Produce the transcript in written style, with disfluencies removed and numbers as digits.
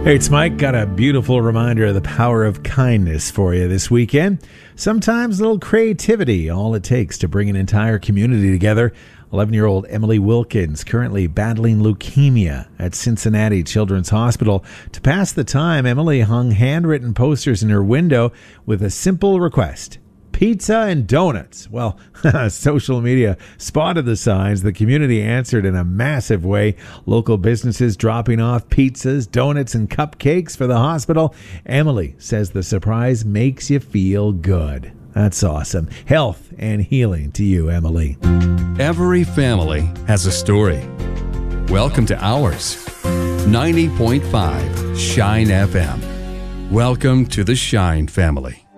Hey, it's Mike. Got a beautiful reminder of the power of kindness for you this weekend. Sometimes a little creativity, all it takes to bring an entire community together. 11-year-old Emily Wilkins, currently battling leukemia at Cincinnati Children's Hospital. To pass the time, Emily hung handwritten posters in her window with a simple request: pizza and donuts. Well, social media spotted the signs. The community answered in a massive way. Local businesses dropping off pizzas, donuts, and cupcakes for the hospital. Emily says the surprise makes you feel good. That's awesome. Health and healing to you, Emily. Every family has a story. Welcome to ours. 90.5 Shine FM. Welcome to the Shine family.